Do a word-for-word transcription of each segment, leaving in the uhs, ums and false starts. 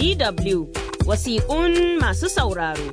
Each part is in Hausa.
D W wasiƙun masu sauraro.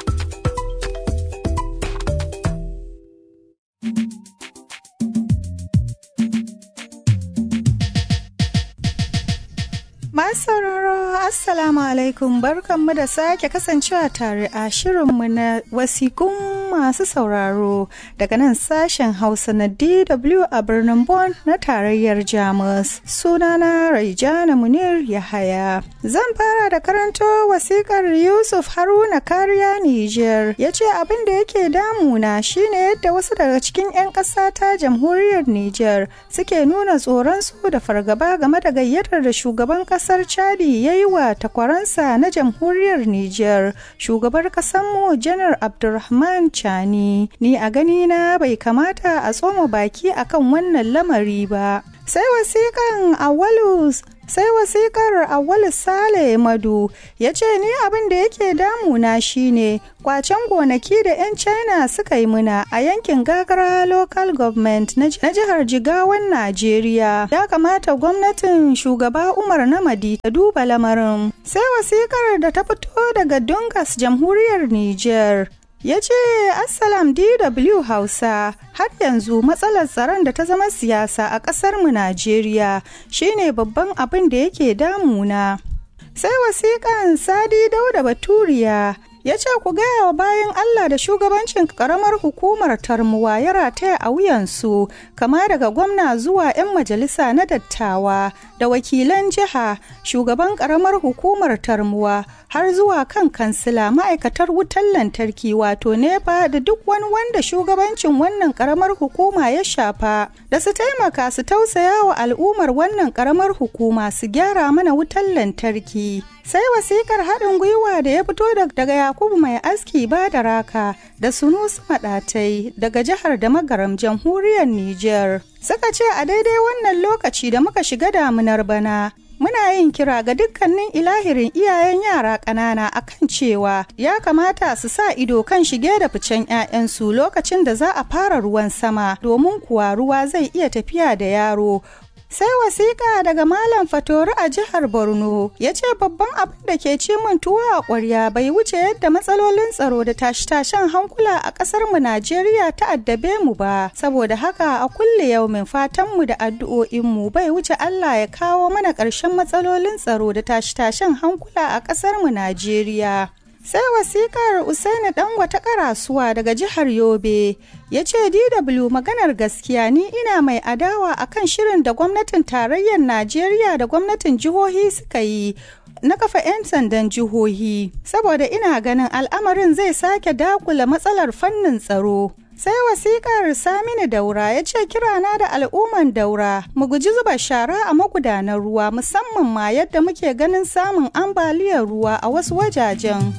Masu sauraro, Assalamu alaikum, barkanmu da sake kasancewa tare a shirinmu na wasiƙun masu sauraro daga nan sashen Hausa na D W a birnin Bonn na tarayyar Jamus. Sunana Raijana Munir Yahaya. Zan fara da karanto wasiƙar Yusuf Haruna Kariya Niger. Ya ce abin da yake damuna shine yadda wasu daga cikin 'yan ƙasa ta jamhuriyar Niger suke nuna tsoronsu da fargaba game da gayyatar da shugaban ƙasa kasar Chadi ya yi wa takwaransa na jamhuriyar Nijar, shugabar kasanmu Janar Abdurrahman Chani. Ni a ganina bai kamata a tsoma baki akan wannan lamari ba. Sai wasiƙan Awalus sai wasikar Awal Sale Madu ya ce ni abin da yake damuna shine kwacen gonaki da 'yan China suka yi muna a yankin Gagara Local Government na jihar Jigawan Najeriya. Ya kamata gwamnatin shugaba Umar Namadi ta duba lamarin. Sai wasikar da ta fito daga Dungas Jamhuriyar Niger ya ce Assalam D W Hausa, har yanzu matsalar tsaron da ta zama siyasa a ƙasarmu Najeriya shine babban abin da yake damuna. Sai wasiƙan Sadi Dauda Baturiya ya ce ku gaya wa bayan Allah da shugabancin karamar hukumar Tarmuwa ya rataya a wuyansu, kama daga gwamna zuwa 'yan majalisa na dattawa da wakilan jiha, shugaban karamar hukumar Tarmuwa har zuwa kan kansila, ma'aikatar wutar lantarki wato nepa da duk wani wanda shugabancin wannan karamar hukuma ya shafa, da su taimaka su tausaya wa al'ummar wannan karamar hukuma su gyara mana wutar lantarki. Sai wasikar haɗin gwiwa da ya fito daga Yakubu Mai Aski Badaraka da Sunusi Maɗatai daga jihar da Magaram Jamhuriyar Nijar. Suka ce a daidai wannan lokaci da muka shiga damunar bana, muna yin kira ga dukkanin ilahirin iyayen yara ƙanana akan cewa ya kamata su sa ido kan shige da ficen 'ya'yansu lokacin da za a fara ruwan sama, domin kuwa ruwa zai iya tafiya da yaro. Sai wasiƙa daga Malam Fatori a jihar Borno ya ce babban abin da ke ci min tuwo a ƙwarya bai wuce yadda matsalolin tsaro da tashi-tashen hankula a ƙasarmu Najeriya ta addabe mu ba. Saboda haka a kulle yaumin fatanmu da addu'o'inmu bai wuce Allah ya kawo mana ƙarshen matsalolin tsaro da tashi-tashen hankula a ƙasarmu Najeriya. Sai wasikar Usaini Dangwata Karasuwa daga jihar Yobe ya ce D W maganar gaskiya ni ina mai adawa akan shirin da gwamnatin tarayyar Najeriya da gwamnatin jihohi suka yi na kafa 'yan sandan jihohi, saboda ina ganin al'amarin zai sake dakula matsalar fannin tsaro. Sai wasikar Saminu Daura ya ce kirana da al'umman Daura mu guji zuba shara a magudanan ruwa, musamman ma yadda muke ganin samun ambaliyar ruwa a wasu wajajen.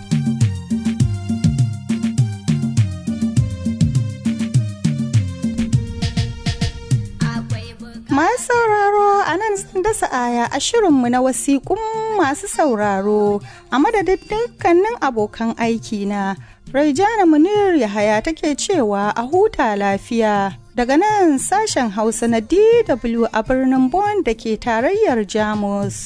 Masu sauraro, a nan zan dasa aya a shirinmu na wasiƙun masu sauraro a madadin dukkanin abokan aiki na. Raijana Munir Yahaya take cewa a huta lafiya daga nan sashen Hausa na D W a birnin Bonn da ke tarayyar Jamus.